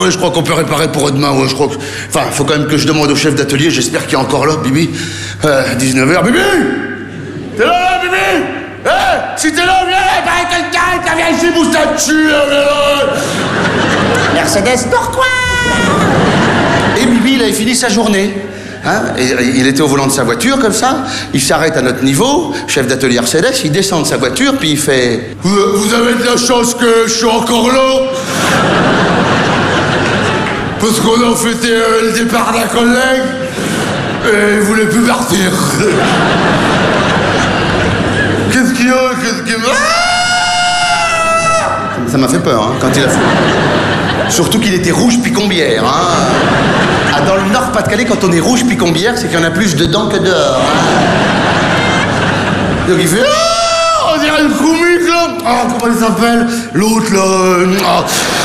Ouais, je crois qu'on peut réparer pour demain, ouais, je crois que... Enfin, faut quand même que je demande au chef d'atelier, j'espère qu'il est encore là, Bibi. 19h, Bibi! T'es là, Bibi? Si t'es là, viens, il quelqu'un, viens ici, bouge ta dessus, Mercedes, pourquoi? Et Bibi, il avait fini sa journée. Hein, et il était au volant de sa voiture, comme ça, il s'arrête à notre niveau, chef d'atelier Mercedes, il descend de sa voiture, puis il fait... Vous avez de la chance que je suis encore là. Parce qu'on a fêté le départ d'un collègue, et il voulait plus partir. Qu'est-ce qu'il y a? Ça m'a fait peur, hein, quand il a fait... Surtout qu'il était rouge picombière, hein. Ah, dans le Nord-Pas-de-Calais, quand on est rouge picombière, c'est qu'il y en a plus dedans que dehors. Hein. Donc il fait... on dirait une comique, là. Comment il s'appelle? L'autre, là...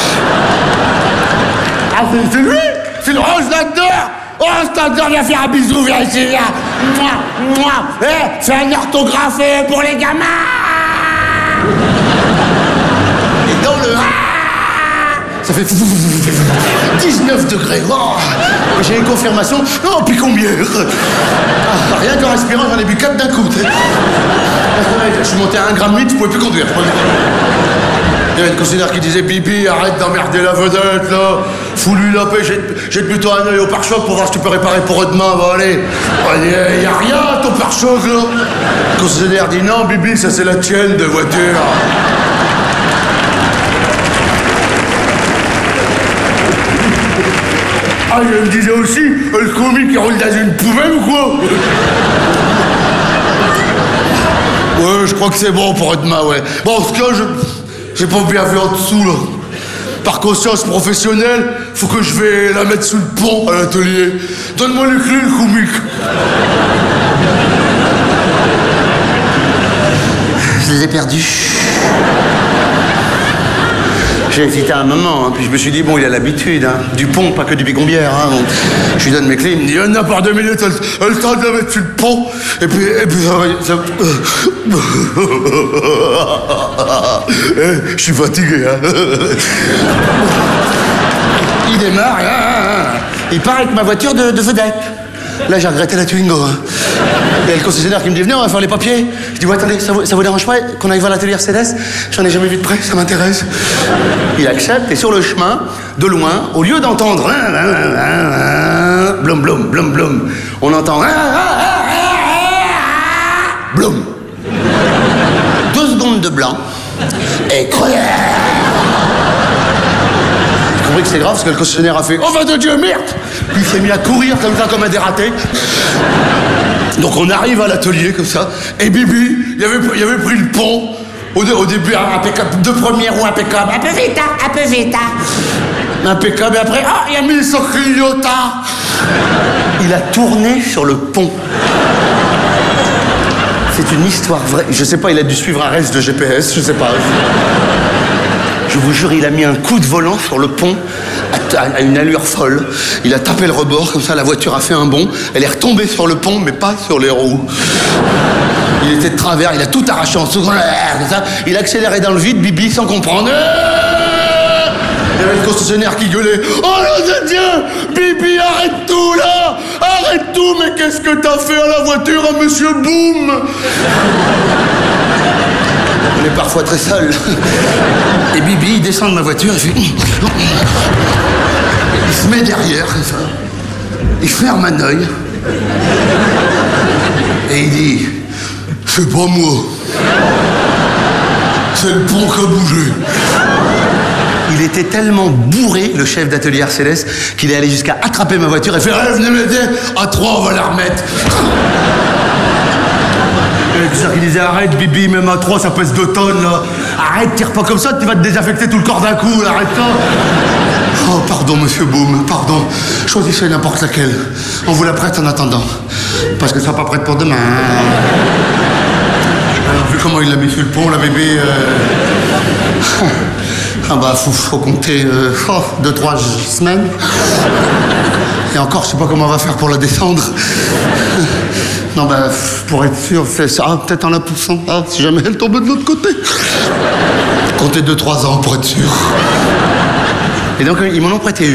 c'est lui. C'est le rouge là-dedans. Standard, viens faire un bisou, viens ici, viens. Fais un orthographe pour les gamins. Et dans le... ça fait 19 degrés. Oh, j'ai une confirmation. Oh, puis combien? Rien qu'en respirant, j'en ai bu 4 d'un coup. Je suis monté à 1,8 g, je pouvais plus conduire. Il y avait une concessionnaire qui disait Bibi, arrête d'emmerder la vedette là. Fous-lui la paix, jette plutôt un œil au pare-choc pour voir si tu peux réparer pour eux demain. Bah allez. Il y a rien à ton pare-choc là. Le concessionnaire dit non, Bibi, ça c'est la tienne de voiture. Ah, il me disait aussi, le comique il roule dans une poubelle ou quoi? Ouais, je crois que c'est bon pour demain, ouais. Bon, en tout cas, j'ai pas bien vu en dessous, là. Par conscience professionnelle, faut que je vais la mettre sous le pont à l'atelier. Donne-moi les clés, le comique. Je les ai perdus. J'ai hésité un moment, hein, puis je me suis dit, bon, il a l'habitude, hein, du pont, pas que du bicombière. Hein, bon. Je lui donne mes clés, il me dit, on a par 2 minutes, elle le temps de la mettre sur le pont, et puis ça... je suis fatigué, hein. Il démarre, il part avec ma voiture de vedette. Là, j'ai regretté la Twingo. Hein. Il y a le concessionnaire qui me dit, venez, on va faire les papiers. Je dis, ouais, attendez, ça vous dérange pas qu'on aille voir l'atelier Mercedes? J'en ai jamais vu de près, ça m'intéresse. Il accepte, et sur le chemin, de loin, au lieu d'entendre blum, blum, blum, blum, on entend blum. 2 secondes de blanc, et j'ai compris que c'est grave, parce que le concessionnaire a fait, oh, va de Dieu, merde! Puis il s'est mis à courir comme ça, comme un dératé. Donc on arrive à l'atelier comme ça, et Bibi, il avait pris le pont, au début impeccable, de première roue impeccable, un peu vite, impeccable, et après, il a mis son clignotard. Il a tourné sur le pont. C'est une histoire vraie, je sais pas, il a dû suivre un reste de GPS, je sais pas. Je vous jure, il a mis un coup de volant sur le pont à une allure folle. Il a tapé le rebord, comme ça la voiture a fait un bond. Elle est retombée sur le pont, mais pas sur les roues. Il était de travers, il a tout arraché en seconde. Il a accéléré dans le vide, Bibi, sans comprendre. Il y avait le concessionnaire qui gueulait. Oh là de Dieu, Bibi, arrête tout là. Arrête tout, mais qu'est-ce que t'as fait à la voiture, à Monsieur Boom? On est parfois très seul. Et Bibi, il descend de ma voiture, il fait... Il se met derrière, comme ça. Il ferme un œil. Et il dit... C'est pas moi. C'est le pont qui a bougé. Il était tellement bourré, le chef d'atelier Mercedes, qu'il est allé jusqu'à attraper ma voiture et faire « Venez m'aider, à 3, on va la remettre. » C'est ça qu'il disait, arrête Bibi, même à 3 ça pèse 2 tonnes là. Arrête, tire pas comme ça, tu vas te désaffecter tout le corps d'un coup, là, arrête ça. Oh pardon Monsieur Boom, pardon. Choisissez n'importe laquelle. On vous la prête en attendant. Parce qu'elle sera pas prête pour demain. Alors, vu comment il l'a mis sur le pont, la bébé... Ah bah faut compter 2-3 semaines. Et encore, je sais pas comment on va faire pour la descendre. Non, bah, pour être sûr, fais ça, peut-être en la poussant. Ah, si jamais elle tombe de l'autre côté. Comptez 2-3 ans pour être sûr. Et donc, ils m'en ont prêté